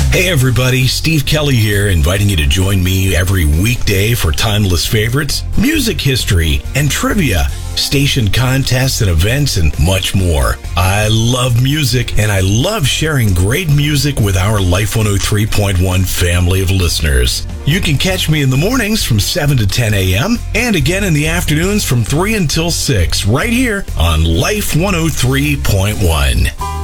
Hey everybody, Steve Kelly here, inviting you to join me every weekday for timeless favorites, music history, and trivia, station contests and events, and much more. I love music, and I love sharing great music with our Life 103.1 family of listeners. You can catch me in the mornings from 7 to 10 a.m. and again in the afternoons from 3 until 6, right here on Life 103.1.